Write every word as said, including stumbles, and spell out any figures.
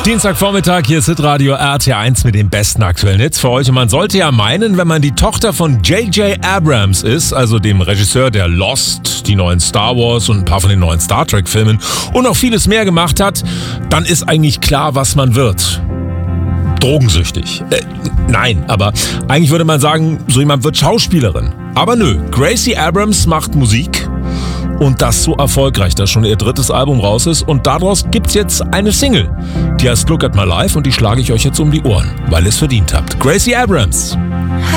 Dienstagvormittag, hier ist Hitradio R T eins mit den besten aktuellen Hits für euch. Und man sollte ja meinen, wenn man die Tochter von J J Abrams ist, also dem Regisseur, der Lost, die neuen Star Wars und ein paar von den neuen Star Trek Filmen und noch vieles mehr gemacht hat, dann ist eigentlich klar, was man wird. Drogensüchtig. Äh, nein, aber eigentlich würde man sagen, so jemand wird Schauspielerin. Aber nö, Gracie Abrams macht Musik. Und das so erfolgreich, dass schon ihr drittes Album raus ist. Und daraus gibt's jetzt eine Single. Die heißt Look at My Life und die schlage ich euch jetzt um die Ohren, weil ihr es verdient habt. Gracie Abrams.